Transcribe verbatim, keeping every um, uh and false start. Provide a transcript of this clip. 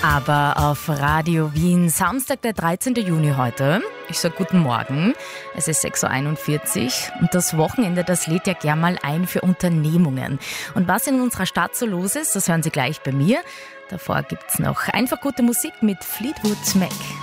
Aber auf Radio Wien, Samstag, der dreizehnten Juni heute. Ich sage guten Morgen, es ist sechs Uhr einundvierzig und das Wochenende, das lädt ja gern mal ein für Unternehmungen. Und was in unserer Stadt so los ist, das hören Sie gleich bei mir. Davor gibt's noch einfach gute Musik mit Fleetwood Mac.